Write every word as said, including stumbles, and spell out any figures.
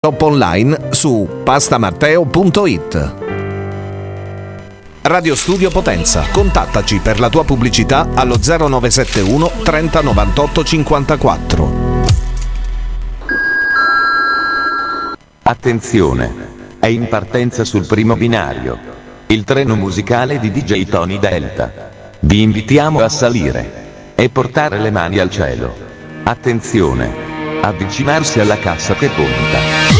Shop online su pastamarteo punto it. Radio Studio Potenza. Contattaci per la tua pubblicità allo zero nove sette uno trenta novantotto cinquantaquattro. Attenzione! È in partenza sul primo binario il treno musicale di D J Tony Delta. Vi invitiamo a salire e portare le mani al cielo. Attenzione! Avvicinarsi alla cassa che conta.